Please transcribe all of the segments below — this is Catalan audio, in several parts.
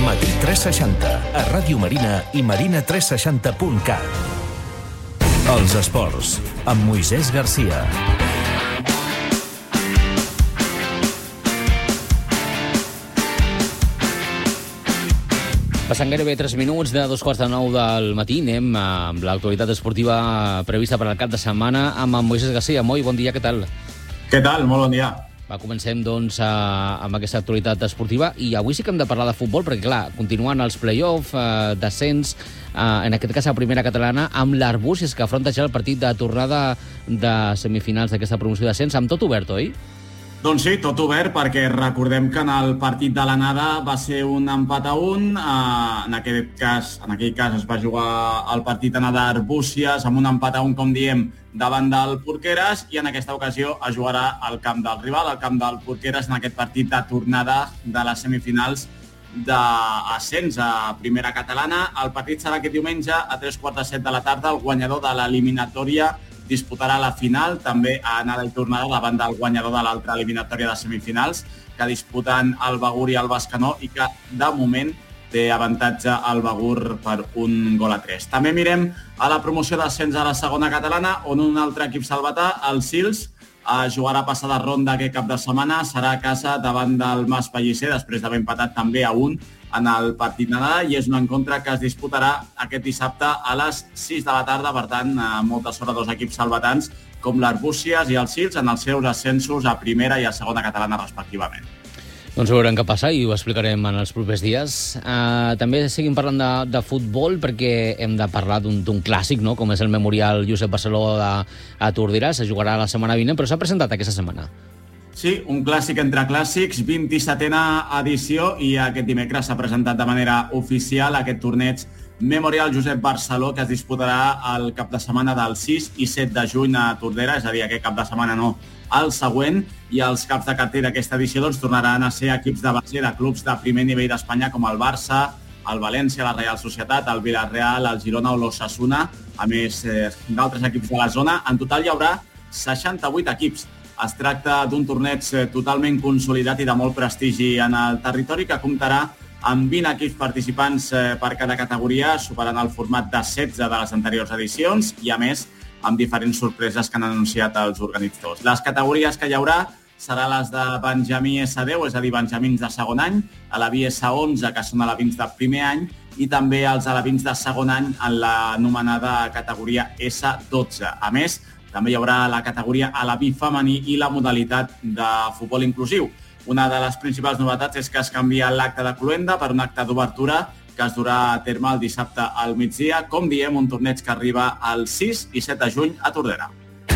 Matí 360, a Ràdio Marina i marina360.cat. Els esports, amb Moisès Garcia. Passant gairebé 3 minuts de 2:45 del matí, anem amb l'actualitat esportiva prevista per al cap de setmana amb en Moisés Garcia. Moi, bon dia, què tal? Què tal? Molt bon dia. Comencem, doncs, amb aquesta actualitat esportiva i avui sí que hem de parlar de futbol perquè, clar, continuen els play-off, descens, en aquest cas a primera catalana, amb l'Arbúcies, que afronta ja el partit de tornada de semifinals d'aquesta promoció de descens, amb tot obert, oi? Doncs sí, tot obert, perquè recordem que en el partit de l'anada va ser un empat a 1. En aquell cas es va jugar el partit anada Arbúcies amb un empat a 1, com diem, davant del Porqueres, i en aquesta ocasió es jugarà al camp del rival, al camp del Porqueres, en aquest partit de tornada de les semifinals d'ascens a primera catalana. El partit serà aquest diumenge a 3:45 de la tarda. El guanyador de l'eliminatòria disputarà la final, també a anada i tornada, davant del guanyador de l'altra eliminatòria de semifinals, que disputen el Begur i el Bescanó, i que, de moment, té avantatge el Begur per 1-3. També mirem a la promoció d'ascens a la segona catalana, on un altre equip salvatà, el Sils, jugarà passada ronda aquest cap de setmana. Serà a casa davant del Mas Pellicer, després d'haver empatat també a 1 en el partit d'anada, i és un encontre que es disputarà aquest dissabte a les 6 de la tarda. Per tant, molta sort a dos equips salvatans com l'Arbúcies i el Sils en els seus ascensos a primera i a segona catalana respectivament. Doncs veurem què passa i ho explicarem en els propers dies. També seguim parlant de futbol perquè hem de parlar d'un clàssic, no? Com és el Memorial Josep Barceló a Tordera. Se jugarà la setmana vinent, però s'ha presentat aquesta setmana. Sí, un clàssic entre clàssics, 27a edició, i aquest dimecres s'ha presentat de manera oficial aquest torneig Memorial Josep Barceló, que es disputarà el cap de setmana del 6 i 7 de juny a Tordera, és a dir, aquest cap de setmana no, el següent, i els caps de cartera d'aquesta edició doncs, tornaran a ser equips de base de clubs de primer nivell d'Espanya com el Barça, el València, la Real Societat, el Villarreal, el Girona o l'Osasuna, a més d'altres equips de la zona. En total hi haurà 68 equips. Es tracta d'un torneig totalment consolidat i de molt prestigi en el territori, que comptarà amb 20 equips participants per cada categoria, superant el format de 16 de les anteriors edicions i, a més, amb diferents sorpreses que han anunciat els organitzadors. Les categories que hi haurà seran les de Benjamí S10, és a dir, benjamins de segon any, Alaví S11, que són alevins de primer any, i també els alevins de segon any en l'anomenada categoria S12. A més, també hi haurà la categoria alaví femení i la modalitat de futbol inclusiu. Una de les principals novetats és que es canvia l'acte de cloenda per un acte d'obertura que es durà a terme el dissabte al migdia. Com diem, un torneig que arriba el 6 i 7 de juny a Tordera.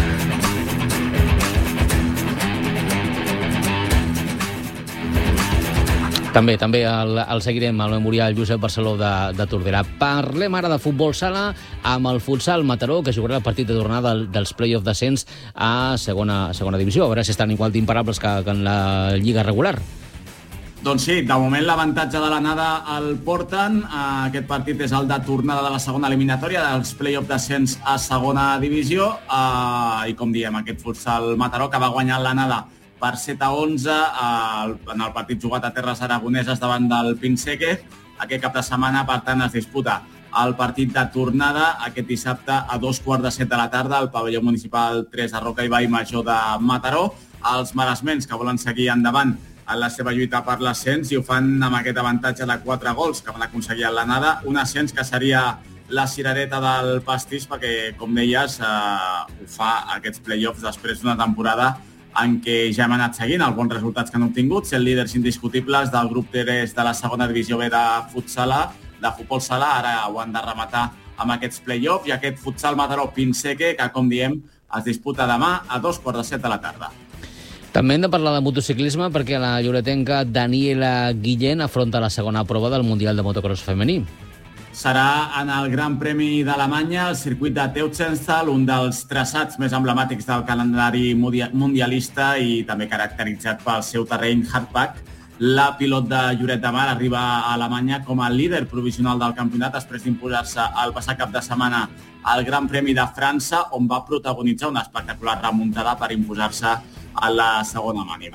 També el seguirem al Memorial Josep Barceló de Tordera. Parlem ara de futbol sala amb el futsal Mataró, que jugarà el partit de tornada dels play-off descens a segona divisió. A veure si estan igual d'imparables que en la lliga regular. Doncs sí, de moment l'avantatge de l'anada el porten. Aquest partit és el de tornada de la segona eliminatòria dels play-off descens a segona divisió. I com diem, aquest futsal Mataró, que va guanyar l'anada per 7-11 en el partit jugat a Terres Aragoneses davant del Pinseque. Aquest cap de setmana, per tant, es disputa el partit de tornada aquest dissabte a 2:15 de la tarda al pavelló municipal 3 a Roca i Vall Major de Mataró. Els maresmens, que volen seguir endavant en la seva lluita per l'ascens, i ho fan amb aquest avantatge de 4 gols que van aconseguir en l'anada. Un ascens que seria la cirereta del pastís perquè, com deies, ho fa aquests play-offs després d'una temporada en què ja hem anat seguint els bons resultats que han obtingut, sent líders indiscutibles del grup 3 de la segona divisió B de futbol sala. Ara ho han de rematar amb aquests play-offs i aquest futsal Mataró Pinseque, que, com diem, es disputa demà a 2:15 de la tarda. També hem de parlar de motociclisme perquè la lloretenca Daniela Guillén afronta la segona prova del Mundial de Motocross femení. Serà en el Gran Premi d'Alemanya, el circuit de Teuchenstal, un dels traçats més emblemàtics del calendari mundialista i també caracteritzat pel seu terreny hardpack. La pilot de Lloret de Mar arriba a Alemanya com a líder provisional del campionat després d'imposar-se el passat cap de setmana al Gran Premi de França, on va protagonitzar una espectacular remuntada per imposar-se a la segona màniga.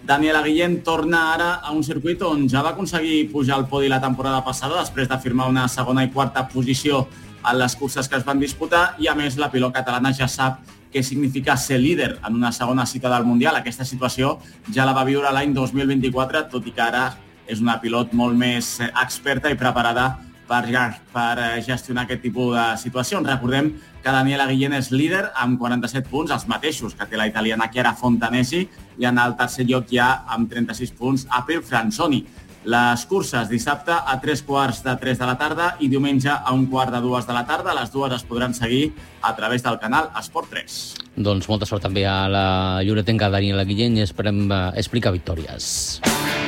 Daniela Guillén torna ara a un circuit on ja va aconseguir pujar al podi la temporada passada després de firmar una segona i quarta posició en les curses que es van disputar i, a més, la pilot catalana ja sap què significa ser líder en una segona cita del Mundial. Aquesta situació ja la va viure l'any 2024, tot i que ara és una pilot molt més experta i preparada per gestionar aquest tipus de situacions. Recordem que Daniela Guillén és líder amb 47 punts, els mateixos que té la italiana Chiara Fontanesi, i en el tercer lloc ja amb 36 punts April Franzoni. Les curses dissabte a 3:15 de la tarda i diumenge a 1:15 de la tarda. Les dues es podran seguir a través del canal Esport 3. Doncs molta sort també a la lloretenca Daniela Guillén i esperem explicar victòries.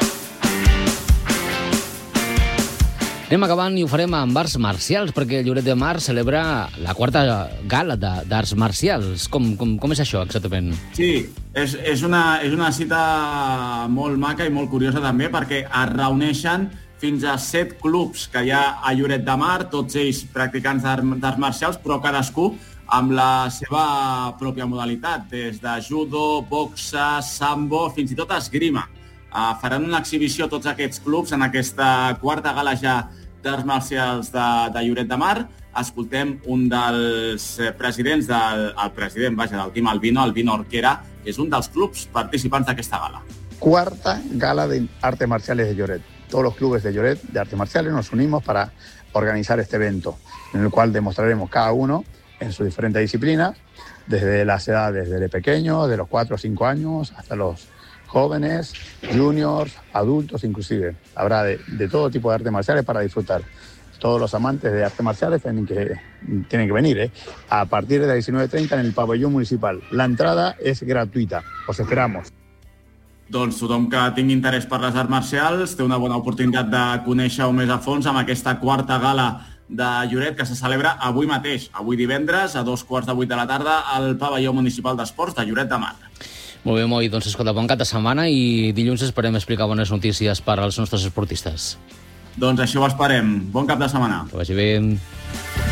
Anem acabant i ho farem amb arts marcials, perquè Lloret de Mar celebra la quarta gala d'arts marcials. Com és això, exactament? Sí, és una cita molt maca i molt curiosa també, perquè es reuneixen fins a 7 clubs que hi ha a Lloret de Mar, tots ells practicants d'arts marcials, però cadascú amb la seva pròpia modalitat, des de judo, boxa, sambo, fins i tot esgrima. Faran una exhibició tots aquests clubs en aquesta quarta gala ja d'arts marcials de Lloret de Mar. Escoltem un dels presidents, del Team Albino, Albino Orquera, que és un dels clubs participants d'aquesta gala. Cuarta gala de artes marciales de Lloret. Todos los clubes de Lloret de artes marciales nos unimos para organizar este evento, en el cual demostraremos cada uno en su diferente disciplina, desde las edades, desde pequeños, de los 4 o 5 años, hasta los jóvenes, juniors, adultos inclusive. Habrá de todo tipo de artes marciales para disfrutar. Todos los amantes de artes marciales tienen que venir, a partir de las 19:30 en el pabellón municipal. La entrada es gratuita. Os esperamos. Doncs tothom que tingui interès per les arts marcials té una bona oportunitat de conèixer-ho més a fons amb aquesta quarta gala de Lloret que se celebra avui mateix, avui divendres, a 2:15 de la tarda, al pavelló municipal d'esports de Lloret de Mar. Molt bé, Moi, doncs escolta, bon cap de setmana i dilluns esperem explicar bones notícies per als nostres esportistes. Doncs això ho esperem. Bon cap de setmana. Que vagi bé.